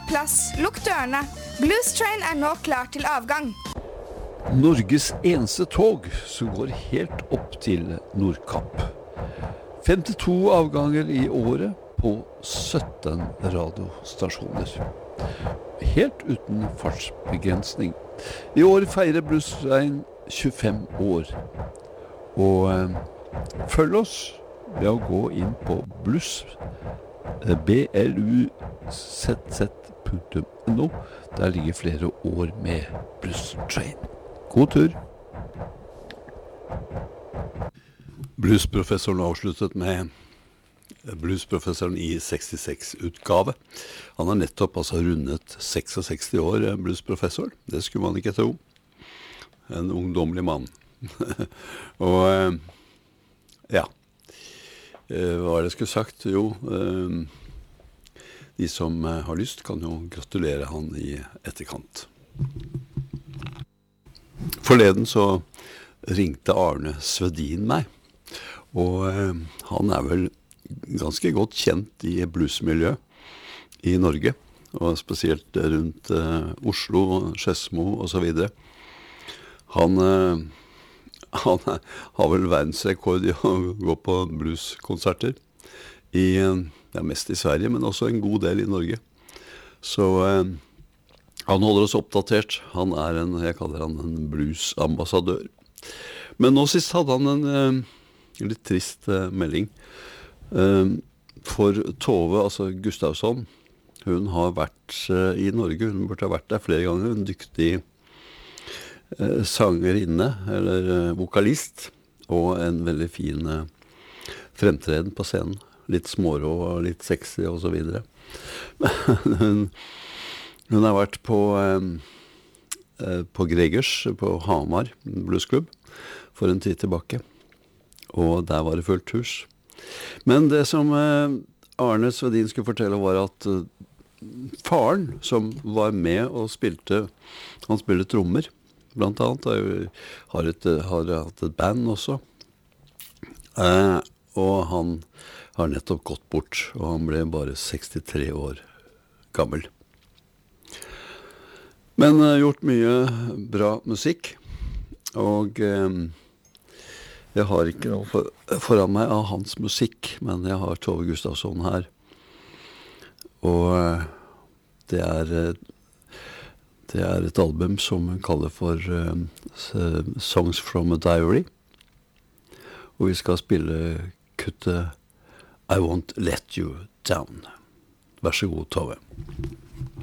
plass, lukk dørene. Blues Train nå klar til avgang. Norges eneste tog som går helt opp til Nordkapp. 52 avganger i året på 17 radiostasjoner. Helt uten fartsbegrensning. I år feirer Blues Train 25 år. Og følg oss ved å gå inn på bluzz.no. Der ligger flere år med Blues Train. God tur! Bluesprofessoren avsluttet med Bluesprofessoren i 66-utgave. Han har nettopp rundet 66 år, bluesprofessor. Det skulle man ikke tro. En ungdomlig mann. Og ja, hva det skulle sagt? Jo, de som har lyst kan jo gratulere han i etterkant. Forleden så ringte Arne Svedin meg, og han vel ganske godt kjent i bluesmiljø i Norge, og spesielt rundt Oslo, Skedsmo og så videre. Han har vel verdensrekord i å gå på blueskonserter, mest i Sverige, men også en god del i Norge. Så han holder oss oppdatert. Han jeg kaller han en bluesambassadør. Men nå sist hadde han en litt trist melding. For Tove, altså Gustavsson, hun har vært i Norge. Hun burde ha vært der flere ganger. Hun dyktig sangerinne, eller vokalist, og en veldig fin fremtreden på scenen. Litt smårå og litt sexy og så videre. Hun har vært på Gregers, på Hamar bluesklubb, for en tid tilbake. Og der var det fullt hus. Men det som Arne Svedin skulle fortelle var at faren som var med og spilte, han spilte trommer, blant annet, har hatt et band også. Og han har nettopp gått bort, og han ble bare 63 år gammel. Men gjort mye bra musikk, og jeg har ikke noe foran meg av hans musikk, men jeg har Tove Gustavsson her. Og det er et album som hun kaller for Songs from a Diary. Og vi skal spille kuttet I Won't Let You Down. Vær så god, Tove.